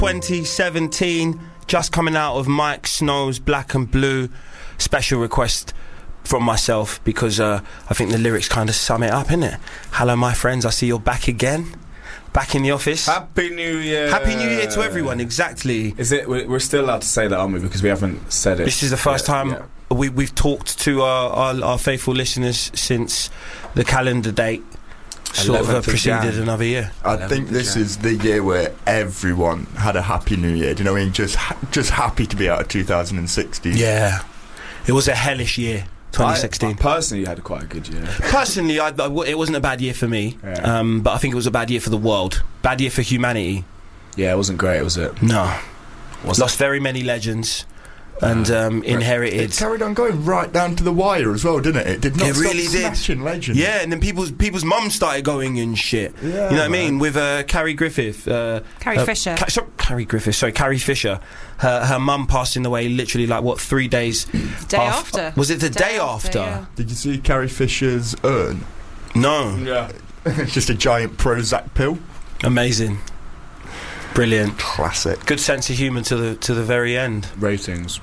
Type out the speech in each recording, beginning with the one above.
2017, just coming out of Mike Snow's Black and Blue. Special request from myself because I think the lyrics kind of sum it up, innit? Hello, my friends, I see you're back again. Back in the office. Happy New Year. Happy New Year to everyone, exactly. Is it? We're still allowed to say that, aren't we? Because we haven't said it. This is the first time we've talked to our faithful listeners since the calendar date sort of preceded another year. I think this is the year where everyone had a happy New Year. Do you know what I mean? Just happy to be out of 2016. Yeah. It was a hellish year. 2016. I personally had quite a good year. Personally, it wasn't a bad year for me, but I think it was a bad year for the world. Bad year for humanity. Yeah, it wasn't great, was it? No. Lost very many legends and inherited. It carried on going right down to the wire as well, didn't it? It did not it stop really smashing legends. Yeah, and then people's mums started going and shit. Yeah, you know what I mean? With Carrie Griffith. Carrie Fisher. Carrie Griffith, sorry, Carrie Fisher. Her mum passing away literally 3 days Day after. Was it the day after? Yeah. Did you see Carrie Fisher's urn? No. Yeah. It's just a giant Prozac pill. Amazing. Brilliant. Classic. Good sense of humour to the very end. Ratings.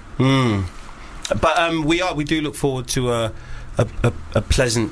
But we do look forward to a pleasant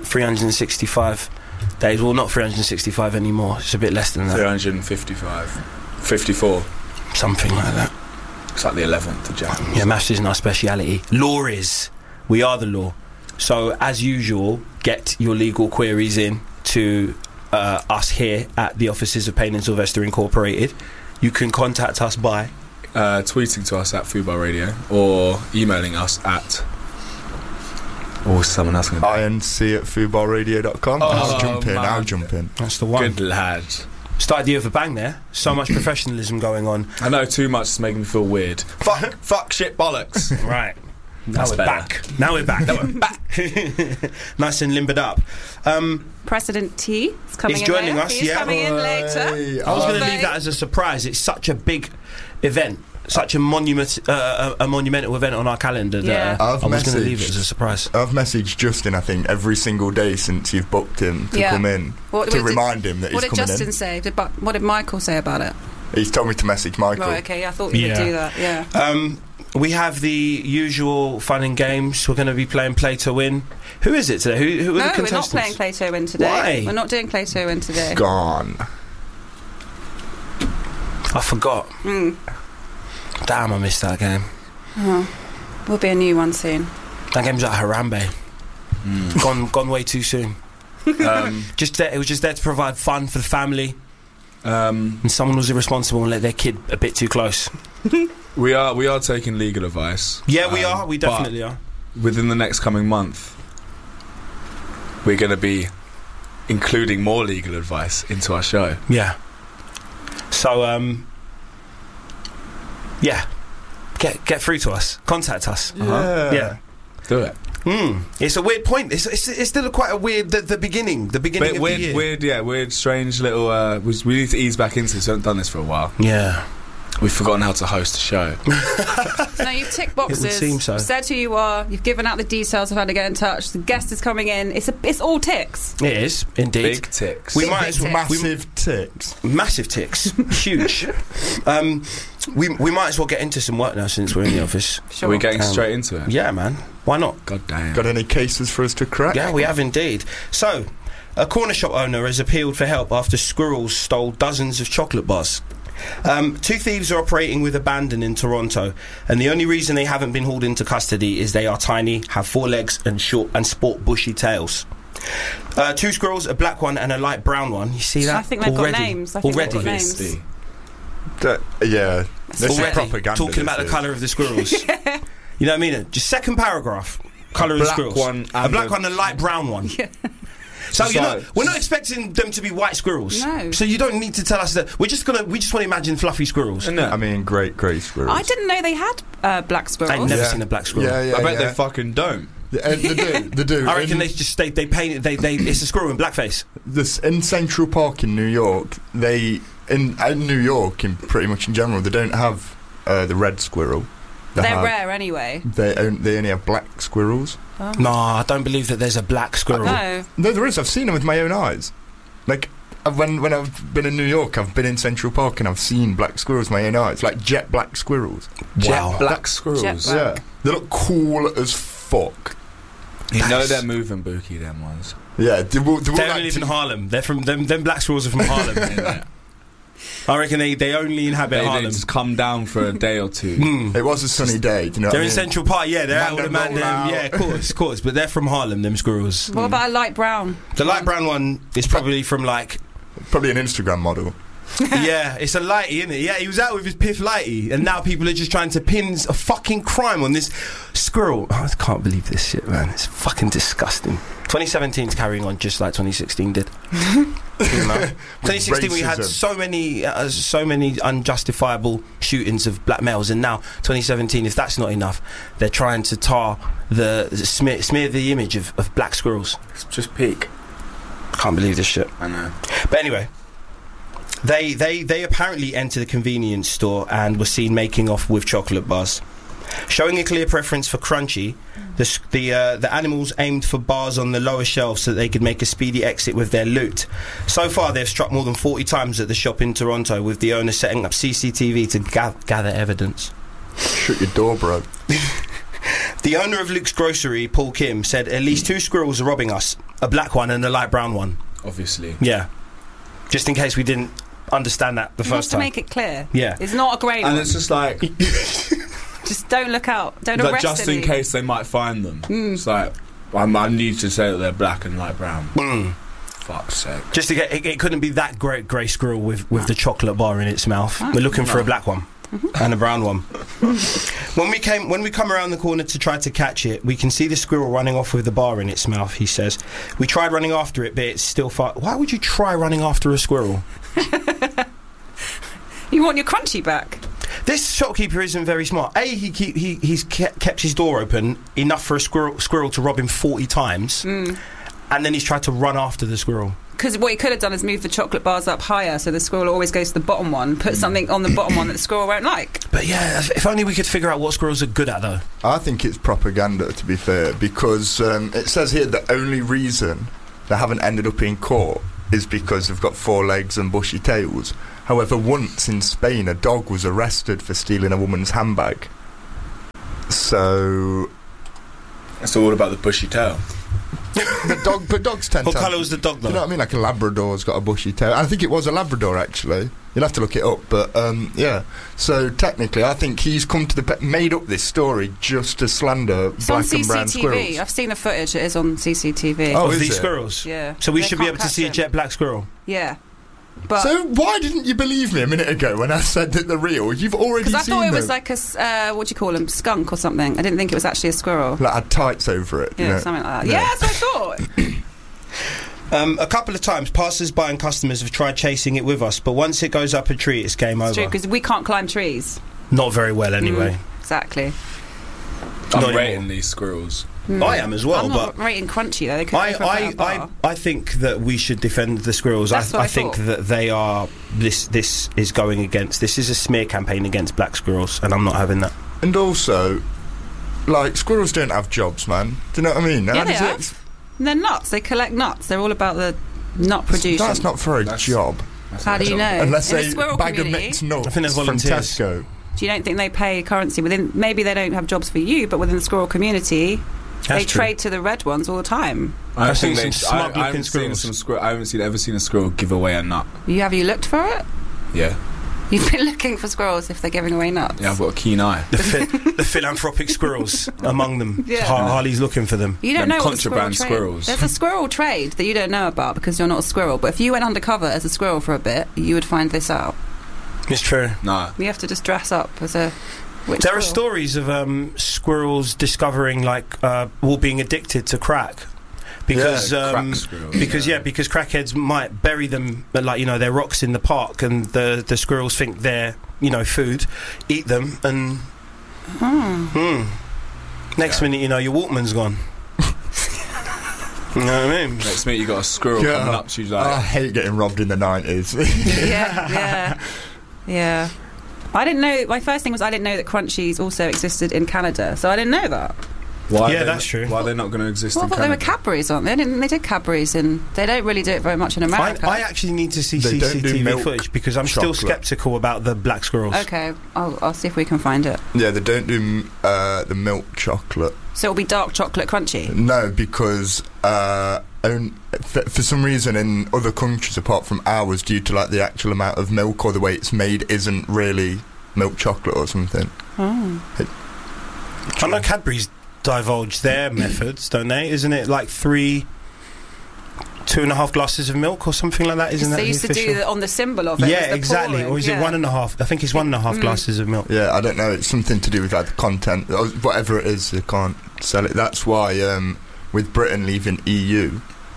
365 days. Well, not 365 anymore. It's a bit less than that. 355. 54. Something like that. It's like the 11th of January. Yeah, maths isn't our speciality. Law is. We are the law. So, as usual, get your legal queries in to us here at the offices of Payne and Sylvester Incorporated. You can contact us by tweeting to us at Fubar Radio or emailing us at someone else going to inc@fubarradio.com. I'll jump in. That's the one. Good lad. Started the year with a bang there. So much professionalism going on. I know too much is making me feel weird. Fuck shit bollocks. Right. Now we're back. Now we're back. Nice and limbered up. President T is coming He's in joining later. us, He's yeah. coming in later. I was going to leave that as a surprise. It's such a big event, such a monumental event on our calendar that I was going to leave it as a surprise. I've messaged Justin, I think, every single day since you've booked him to come in to remind him that he's coming in. What did Justin say? What did Michael say about it? He's told me to message Michael. Right, okay, I thought you would do that, yeah. We have the usual fun and games. We're going to be playing Play to Win. Who is it today? Who are the contestants? No, we're not playing Play to Win today. Why? We're not doing Play to Win today. Gone. I forgot. Damn, I missed that game. Oh, will be a new one soon. That game's like Harambe. Gone way too soon. It was just there to provide fun for the family. And someone was irresponsible and let their kid a bit too close. We are taking legal advice. Yeah, we are. We definitely are. Within the next coming month, we're going to be including more legal advice into our show. Yeah. So, yeah. Get through to us. Contact us. Yeah. Do it. It's a weird point. It's still quite a weird the beginning of the year. Weird, strange little. We need to ease back into this. We haven't done this for a while. Yeah. We've forgotten how to host a show. No, you've ticked boxes. It would seem so. You've said who you are. You've given out the details of how to get in touch. The guest is coming in. It's all ticks. It is indeed. Big ticks. We might as well Massive ticks. Massive ticks. Huge. We might as well get into some work now since we're in the office. Sure. Are we getting straight into it? Yeah, man. Why not? God damn. Got any cases for us to crack? Yeah, we have indeed. So, a corner shop owner has appealed for help after squirrels stole dozens of chocolate bars. Two thieves are operating with abandon in Toronto, and the only reason they haven't been hauled into custody is they are tiny, have 4 legs and sport bushy tails. 2 squirrels, a black one and a light brown one. You see that? I think they've got names. Already. Yeah. This is propaganda. Talking about the colour of the squirrels. You know what I mean? Just second paragraph. Colour of the squirrels. A black one and a light brown one. Yeah. So we're not expecting them to be white squirrels. No. So you don't need to tell us that. We just want to imagine fluffy squirrels. No. I mean, great squirrels. I didn't know they had black squirrels. I've never seen a black squirrel. Yeah, I bet they fucking don't. They do. I reckon they paint it. It's a squirrel in blackface. In Central Park in New York, in New York, pretty much in general, they don't have the red squirrel. They're rare anyway. They only have black squirrels. Oh. No, I don't believe that there's a black squirrel. No, there is. I've seen them with my own eyes. Like, when I've been in New York, I've been in Central Park and I've seen black squirrels with my own eyes, like jet black squirrels. Wow. Jet black squirrels. Jet black. Yeah, they look cool as fuck. You know they're moving bookie, them ones. Yeah, they don't live in Harlem. They're from them black squirrels are from Harlem. Yeah. I reckon they only inhabit They Harlem. just come down for a day or two. It was a sunny day. Do you know They're what I in mean? Central Park, yeah. They're out with the man. roll out. Yeah, of course. But they're from Harlem, them squirrels. What about a light brown? The light brown one is probably from like, Probably an Instagram model. yeah, it's a lighty, isn't it? Yeah, he was out with his piff lighty, and now people are just trying to pin a fucking crime on this squirrel. Oh, I can't believe this shit, man. It's fucking disgusting. 2017's carrying on just like 2016 did. You know? 2016 we had Racism. so many unjustifiable shootings of black males, and now 2017, if that's not enough, they're trying to smear the image of black squirrels. It's just peak. Can't believe this shit. I know. But anyway, they apparently entered a convenience store and were seen making off with chocolate bars. Showing a clear preference for crunchy, the animals aimed for bars on the lower shelves so that they could make a speedy exit with their loot. So far, they've struck more than 40 times at the shop in Toronto, with the owner setting up CCTV to gather evidence. Shut your door, bro. The owner of Luke's Grocery, Paul Kim, said at least 2 squirrels are robbing us, a black one and a light brown one. Obviously. Yeah. Just in case we didn't understand that the He first wants to time. make it clear. Yeah. It's not a grey one. And it's just like, Just don't look out. Don't like arrest just in any. case they might find them. It's like, I need to say that they're black and light brown. Fuck's sake. Just to get it couldn't be that great grey squirrel with the chocolate bar in its mouth. We're looking for a black one and a brown one. When we come around the corner to try to catch it, we can see the squirrel running off with the bar in its mouth. He says, "We tried running after it, but it's still far." Why would you try running after a squirrel? You want your crunchy back. This shopkeeper isn't very smart. He's kept his door open enough for a squirrel to rob him 40 times, and then he's tried to run after the squirrel. Because what he could have done is move the chocolate bars up higher, so the squirrel always goes to the bottom one. Put something on the bottom one that the squirrel won't like. But yeah, if only we could figure out what squirrels are good at, though. I think it's propaganda, to be fair, because it says here the only reason they haven't ended up in court is because they've got 4 legs and bushy tails. However, once in Spain, a dog was arrested for stealing a woman's handbag. So It's all about the bushy tail. but dogs tend What to have, colour was the dog, though? you know what I mean? Like a Labrador's got a bushy tail. I think it was a Labrador, actually. You'll have to look it up, but yeah. So technically, I think he's come to made up this story just to slander It's on black and brown CCTV. squirrels. I've seen the footage. It is on CCTV. Oh, Of is these it? squirrels. Yeah. So we They should be can't able to see a catch jet black squirrel. Yeah. But So why didn't you believe me a minute ago when I said that they're real? You've already seen because I thought it was them. like a what do you call them, skunk or something. I didn't think it was actually a squirrel. Like had tights over it. Yeah, you know? something like that. Yeah. Yeah, that's what I thought. A couple of times, passers-by and customers have tried chasing it with us, but once it goes up a tree, it's game It's true over. because we can't climb trees. Not very well, anyway. Exactly. Not I'm rating anymore. these squirrels. I am as well, I'm not but rating crunchy though. They could go for a better bar. I think that we should defend the squirrels. That's what I I think thought. that they are. This is going against. This is a smear campaign against black squirrels, and I'm not having that. And also, like, squirrels don't have jobs, man. Do you know what I mean? Yeah, How they does have. They're nuts. They collect nuts. They're all about the nut production. That's not for a That's- job. How do you know? Unless In the they squirrel bag of community, mixed nuts I think they're from volunteers. Tesco. do you don't think they pay currency within? Maybe they don't have jobs for you, but within the squirrel community, they That's true. trade to the red ones all the time. I've seen some I smug-looking haven't seen squirrels. I haven't ever seen a squirrel give away a nut. Have you looked for it? Yeah. You've been looking for squirrels if they're giving away nuts. Yeah, I've got a keen eye. The philanthropic squirrels among them. Yeah. Harley's looking for them. You don't Them know what the contraband squirrel squirrels. trade. There's a squirrel trade that you don't know about because you're not a squirrel. But if you went undercover as a squirrel for a bit, you would find this out. It's true. Nah. You have to just dress up as a witch There are squirrel. stories of squirrels discovering, like, being addicted to crack. Because crack squirrels, because yeah. because crackheads might bury them, like, you know, they're rocks in the park, and the squirrels think they're, you know, food, eat them, and next minute, you know, your Walkman's gone. You know what I mean? Next minute you got a squirrel Yeah. coming up to you I like, hate getting robbed in the 90s. Yeah. I didn't know. My first thing was I didn't know that crunchies also existed in Canada, so I didn't know that. Why? Yeah, are they that's true. Why are they not going to exist Well, I in thought they were Canada? Cadbury's, aren't they? They did Cadbury's, and they don't really do it very much in America. I actually need to see They don't do CCTV milk footage because I'm still chocolate. sceptical about the black squirrels. Okay, I'll see if we can find it. Yeah, they don't do the milk chocolate. So it'll be dark chocolate crunchy. No, because for some reason in other countries apart from ours, due to like the actual amount of milk or the way it's made, isn't really milk chocolate or something. Oh. I know Cadbury's divulge their methods, don't they? Isn't it like 2.5 glasses of milk or something like that? Isn't that They the used to official? do that on the symbol of it. Yeah, was the exactly. pouring, Or is it 1.5? I think it's 1.5 glasses of milk. Yeah, I don't know. It's something to do with like the content, or whatever it is. They can't sell it. That's why with Britain leaving EU,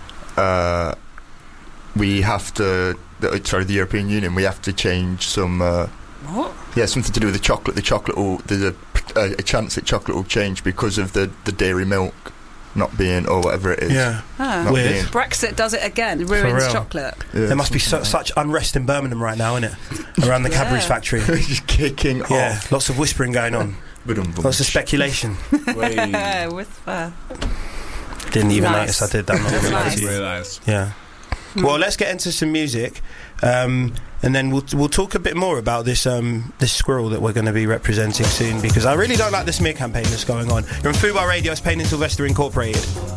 we have to. The European Union. We have to change some. What? Yeah, something to do with the chocolate. The chocolate will. There's a chance that chocolate will change because of the dairy milk not being, or whatever it is. Yeah. Oh. Not Weird. being. Brexit does it again. It ruins real. chocolate. Yeah, There must be something such unrest in Birmingham right now, isn't it? Around the Cadbury's Yeah. factory. like that. Just kicking Yeah, off. lots of whispering going on. Ba-dum-bum. Lots of speculation. Wait. Whisper. Didn't even Nice. notice I did that. I'm not gonna lie Nice. to you. Realise. Yeah. Well, let's get into some music, and then we'll talk a bit more about this this squirrel that we're going to be representing soon, because I really don't like the smear campaign that's going on. You're on Fubar Radio, it's Payne and Sylvester Incorporated.